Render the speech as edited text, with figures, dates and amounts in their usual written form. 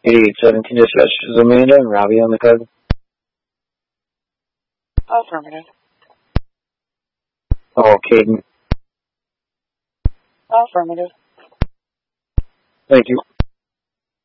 8817 dispatch. Is Amanda and Robbie on the card? Affirmative. Oh, Caden. Affirmative. Thank you.